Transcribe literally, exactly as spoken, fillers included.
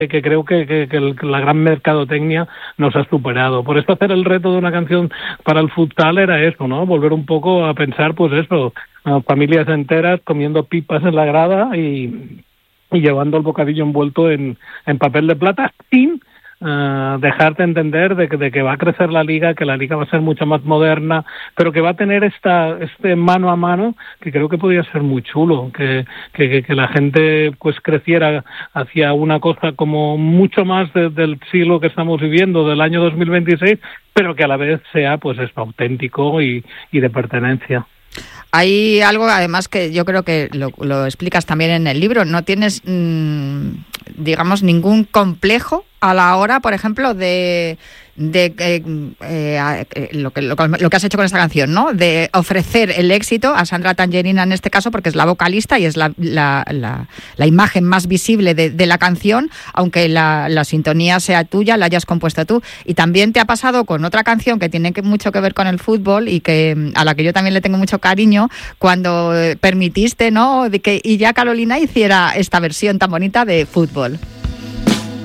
que creo que, que, que, el, que la gran mercadotecnia nos ha superado. Por eso hacer el reto de una canción para el futsal era eso, ¿no? Volver un poco a pensar, pues eso, familias enteras comiendo pipas en la grada y, y llevando el bocadillo envuelto en, en papel de plata sin Uh, dejarte entender de que, de que va a crecer la liga, que la liga va a ser mucho más moderna, pero que va a tener esta este mano a mano que creo que podría ser muy chulo, que, que, que la gente pues creciera hacia una cosa como mucho más de, del siglo que estamos viviendo, del año dos mil veintiséis, pero que a la vez sea pues esto, auténtico y, y de pertenencia. Hay algo, además, que yo creo que lo, lo explicas también en el libro. No tienes, mmm, digamos, ningún complejo a la hora, por ejemplo, de, de eh, eh, lo, que, lo, lo que has hecho con esta canción, ¿no? De ofrecer el éxito a Sandra Tangerina en este caso, porque es la vocalista y es la, la, la, la imagen más visible de, de la canción, aunque la, la sintonía sea tuya, la hayas compuesto tú. Y también te ha pasado con otra canción que tiene que, mucho que ver con el fútbol y que a la que yo también le tengo mucho cariño, cuando permitiste, ¿no?, de que Illa Carolina hiciera esta versión tan bonita de fútbol.